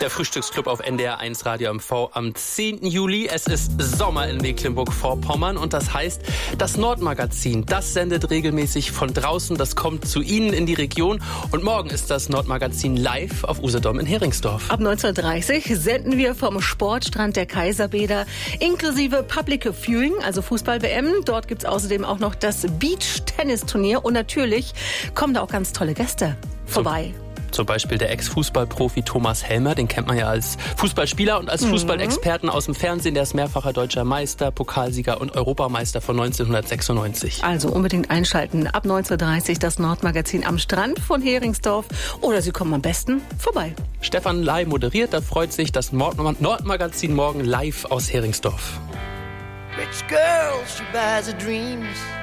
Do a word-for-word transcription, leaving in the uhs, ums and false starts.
Der Frühstücksclub auf N D R eins Radio M V am zehnten Juli. Es ist Sommer in Mecklenburg-Vorpommern und das heißt, das Nordmagazin, das sendet regelmäßig von draußen, das kommt zu Ihnen in die Region und morgen ist das Nordmagazin live auf Usedom in Heringsdorf. Ab neunzehn Uhr dreißig senden wir vom Sportstrand der Kaiserbäder inklusive Public Viewing, also Fußball-W M. Dort gibt es außerdem auch noch das Beach-Tennis-Turnier und natürlich kommen da auch ganz tolle Gäste vorbei. So. Zum Beispiel der Ex-Fußballprofi Thomas Helmer, den kennt man ja als Fußballspieler und als Fußballexperten aus dem Fernsehen. Der ist mehrfacher deutscher Meister, Pokalsieger und Europameister von neunzehnhundertsechsundneunzig. Also unbedingt einschalten. Ab neunzehn Uhr dreißig das Nordmagazin am Strand von Heringsdorf. Oder Sie kommen am besten vorbei. Stefan Lai moderiert, da freut sich das Nordmagazin morgen live aus Heringsdorf. Rich girl, she buys her dreams.